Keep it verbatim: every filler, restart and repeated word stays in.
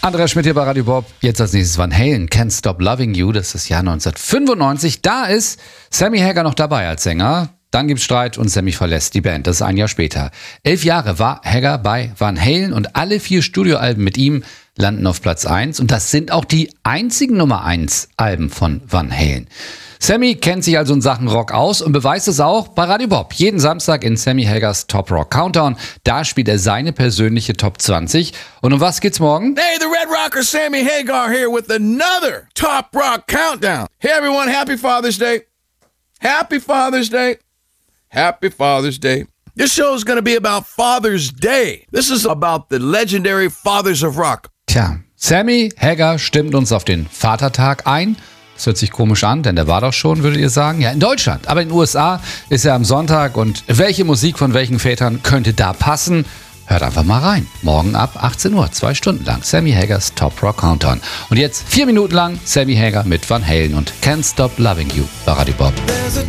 Andreas Schmidt hier bei Radio Bob. Jetzt als nächstes Van Halen, Can't Stop Loving You. Das ist das Jahr neunzehnhundertfünfundneunzig. Da ist Sammy Hagar noch dabei als Sänger. Dann gibt's Streit und Sammy verlässt die Band. Das ist ein Jahr später. Elf Jahre war Hagar bei Van Halen und alle vier Studioalben mit ihm landen auf Platz eins. Und das sind auch die einzigen Nummer eins Alben von Van Halen. Sammy kennt sich also in Sachen Rock aus und beweist es auch bei Radio Bob. Jeden Samstag in Sammy Hagars Top Rock Countdown. Da spielt er seine persönliche Top zwanzig. Und um was geht's morgen? Hey, the Red Rocker Sammy Hagar here with another Top Rock Countdown. Hey everyone, happy Father's Day. Happy Father's Day. Happy Father's Day. This show is going to be about Father's Day. This is about the legendary fathers of rock. Tja, Sammy Hagar stimmt uns auf den Vatertag ein. Das hört sich komisch an, denn der war doch schon, würdet ihr sagen? Ja, in Deutschland. Aber in den U S A ist er am Sonntag. Und welche Musik von welchen Vätern könnte da passen? Hört einfach mal rein. Morgen ab achtzehn Uhr, zwei Stunden lang. Sammy Hagars Top Rock Countdown. Und jetzt vier Minuten lang Sammy Hagar mit Van Halen und Can't Stop Loving You bei Radio Bob.